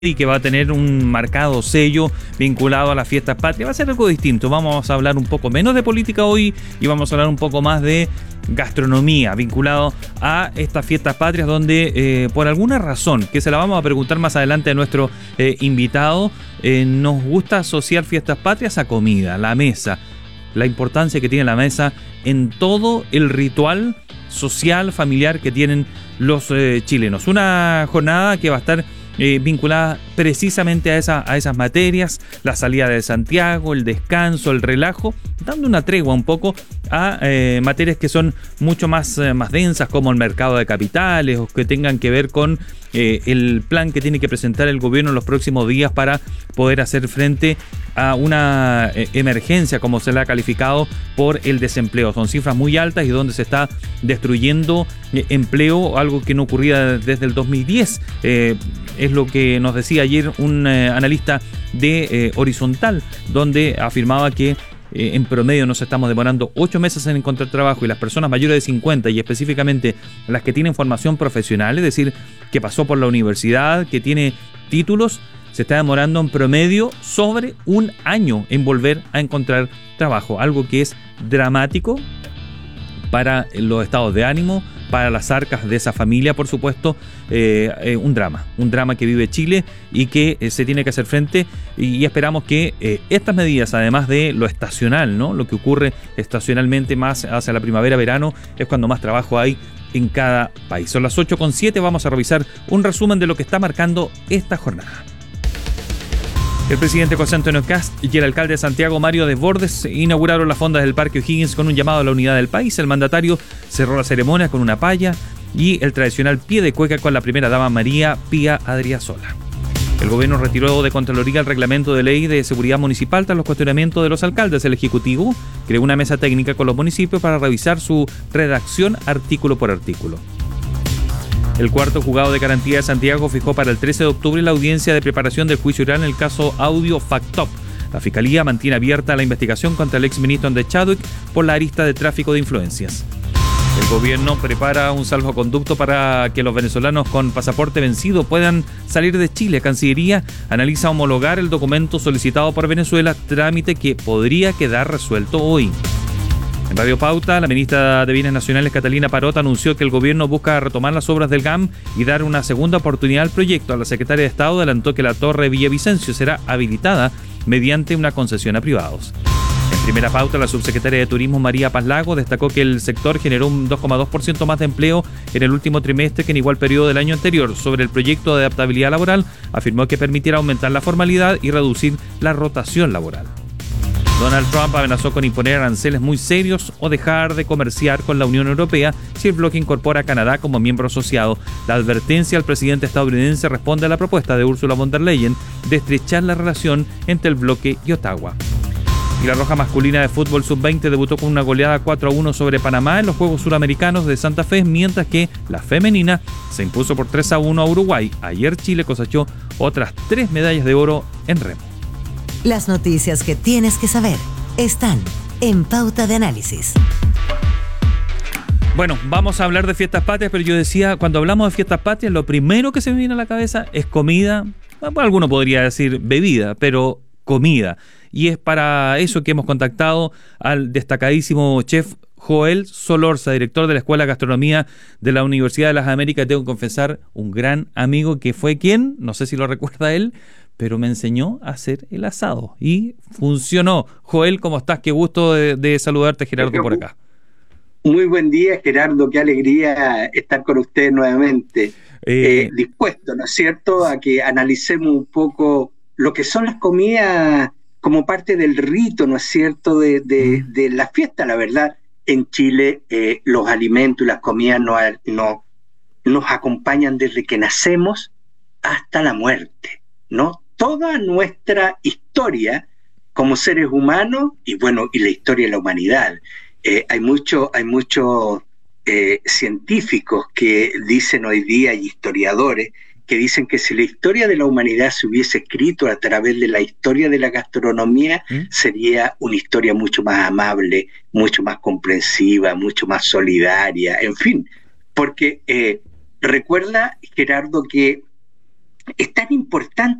y que va a tener un marcado sello vinculado a las fiestas patrias. Va a ser algo distinto. Vamos a hablar un poco menos de política hoy y vamos a hablar un poco más de gastronomía vinculado a estas fiestas patrias donde por alguna razón, que se la vamos a preguntar más adelante a nuestro invitado, nos gusta asociar fiestas patrias a comida, la mesa, la importancia que tiene la mesa en todo el ritual social, familiar que tienen los chilenos. Una jornada que va a estar vinculada precisamente a esas materias, la salida de Santiago, el descanso, el relajo, dando una tregua un poco a materias que son mucho más densas, como el mercado de capitales o que tengan que ver con el plan que tiene que presentar el gobierno en los próximos días para poder hacer frente a una emergencia, como se la ha calificado, por el desempleo. Son cifras muy altas y donde se está destruyendo empleo, algo que no ocurría desde el 2010. Es lo que nos decía ayer un analista de Horizontal, donde afirmaba que en promedio nos estamos demorando 8 meses en encontrar trabajo, y las personas mayores de 50 y específicamente las que tienen formación profesional, es decir, que pasó por la universidad, que tiene títulos, se está demorando en promedio sobre un año en volver a encontrar trabajo, algo que es dramático para los estados de ánimo, para las arcas de esa familia, por supuesto. Un drama que vive Chile y que se tiene que hacer frente, y esperamos que estas medidas, además de lo estacional, ¿no?, lo que ocurre estacionalmente más hacia la primavera-verano, es cuando más trabajo hay en cada país. Son las 8:07, vamos a revisar un resumen de lo que está marcando esta jornada. El presidente José Antonio Kast y el alcalde de Santiago, Mario Desbordes, inauguraron las fondas del Parque O'Higgins con un llamado a la unidad del país. El mandatario cerró la ceremonia con una paya y el tradicional pie de cueca con la primera dama María Pía Adriasola. El gobierno retiró de Contraloría el reglamento de ley de seguridad municipal tras los cuestionamientos de los alcaldes. El Ejecutivo creó una mesa técnica con los municipios para revisar su redacción artículo por artículo. El cuarto juzgado de garantía de Santiago fijó para el 13 de octubre la audiencia de preparación del juicio oral en el caso Audio Factop. La Fiscalía mantiene abierta la investigación contra el exministro Andrés Chadwick por la arista de tráfico de influencias. El gobierno prepara un salvoconducto para que los venezolanos con pasaporte vencido puedan salir de Chile. Cancillería analiza homologar el documento solicitado por Venezuela, trámite que podría quedar resuelto hoy. En Radio Pauta, la ministra de Bienes Nacionales, Catalina Parot, anunció que el gobierno busca retomar las obras del GAM y dar una segunda oportunidad al proyecto. La secretaria de Estado adelantó que la torre Villavicencio será habilitada mediante una concesión a privados. En Primera Pauta, la subsecretaria de Turismo, María Paz Lago, destacó que el sector generó un 2,2% más de empleo en el último trimestre que en igual periodo del año anterior. Sobre el proyecto de adaptabilidad laboral, afirmó que permitirá aumentar la formalidad y reducir la rotación laboral. Donald Trump amenazó con imponer aranceles muy serios o dejar de comerciar con la Unión Europea si el bloque incorpora a Canadá como miembro asociado. La advertencia al presidente estadounidense responde a la propuesta de Ursula von der Leyen de estrechar la relación entre el bloque y Ottawa. Y la Roja masculina de fútbol sub-20 debutó con una goleada 4-1 sobre Panamá en los Juegos Suramericanos de Santa Fe, mientras que la femenina se impuso por 3-1 a Uruguay. Ayer Chile cosechó otras 3 medallas de oro en remo. Las noticias que tienes que saber están en Pauta de Análisis. Bueno, vamos a hablar de fiestas patrias, pero yo decía, cuando hablamos de fiestas patrias, lo primero que se me viene a la cabeza es comida. Bueno, alguno podría decir bebida, pero comida. Y es para eso que hemos contactado al destacadísimo chef Joel Solorza, director de la Escuela de Gastronomía de la Universidad de las Américas. Tengo que confesar, un gran amigo que fue quien, no sé si lo recuerda él, pero me enseñó a hacer el asado y funcionó. Joel, ¿cómo estás? Qué gusto de saludarte, Gerardo, por acá. Muy buen día, Gerardo, qué alegría estar con usted nuevamente. Dispuesto, ¿no es cierto?, a que analicemos un poco lo que son las comidas como parte del rito, ¿no es cierto?, de la fiesta. La verdad, en Chile los alimentos y las comidas nos acompañan desde que nacemos hasta la muerte, ¿no? Toda nuestra historia como seres humanos y la historia de la humanidad. Hay muchos científicos que dicen hoy día, y historiadores, que dicen que si la historia de la humanidad se hubiese escrito a través de la historia de la gastronomía, sería una historia mucho más amable, mucho más comprensiva, mucho más solidaria, en fin. Porque recuerda, Gerardo, que es tan importante